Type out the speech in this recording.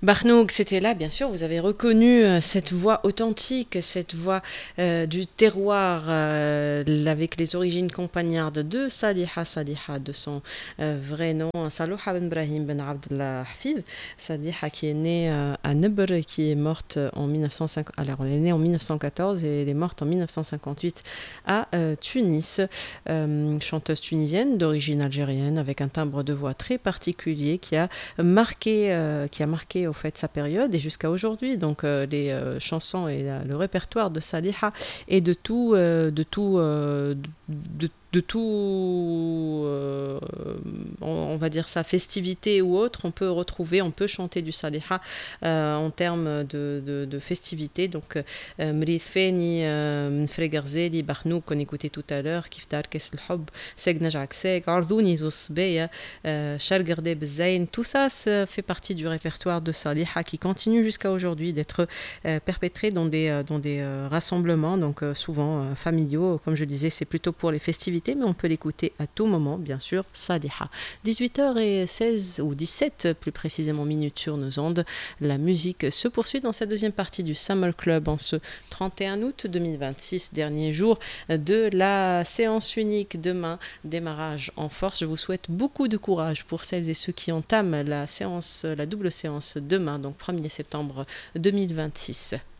Barnouk, c'était là, bien sûr, vous avez reconnu cette voix authentique, cette voix du terroir avec les origines campagnardes de Sadiha, de son vrai nom, Salouha ben Brahim ben Abdullah Hafid. Sadiha qui est née à Nebr et qui est morte en 1950. Alors, elle est née en 1914 et elle est morte en 1958 à Tunis. Chanteuse tunisienne d'origine algérienne avec un timbre de voix très particulier qui a marqué au fait sa période et jusqu'à aujourd'hui. Donc les chansons et le répertoire de Saliha et de tout, on va dire ça, festivité ou autre, on peut chanter du Saliha en termes de festivité. Donc Mrit Feni, Mfregarzeli, Barnou qu'on écoutait tout à l'heure, Kiftar Kes Hob, Segnaj Aksek, Ardouni Zousbeya, Shargardeb Zain, tout ça, ça fait partie du répertoire de Saliha qui continue jusqu'à aujourd'hui d'être perpétré dans des rassemblements, donc souvent familiaux. Comme je disais, c'est plutôt pour les festivités, mais on peut l'écouter à tout moment, bien sûr, Saliha. 18h16 ou 17 plus précisément minutes sur nos ondes. La musique se poursuit dans cette deuxième partie du Summer Club en ce 31 août 2026, dernier jour de la séance unique. Demain, démarrage en force. Je vous souhaite beaucoup de courage pour celles et ceux qui entament la double séance demain, donc 1er septembre 2026.